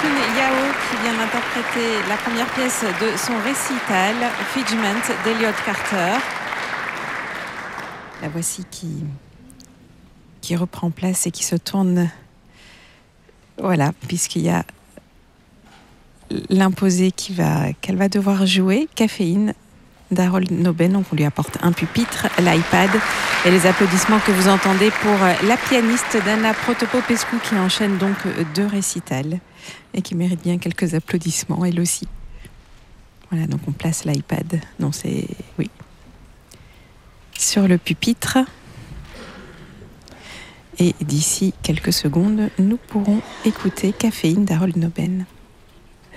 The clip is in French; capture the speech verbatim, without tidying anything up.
Sun Yao qui vient d'interpréter la première pièce de son récital, Figment d'Elliott Carter. La voici qui, qui reprend place et qui se tourne. Voilà, puisqu'il y a l'imposé qui va, qu'elle va devoir jouer, Caféine d'Harold Noben. Donc on lui apporte un pupitre, l'iPad et les applaudissements que vous entendez pour la pianiste Dana Protopopescu qui enchaîne donc deux récitals et qui mérite bien quelques applaudissements elle aussi. Voilà, donc on place l'iPad. Non, c'est oui. Sur le pupitre. Et d'ici quelques secondes, nous pourrons écouter Caféine d'Harold Noben.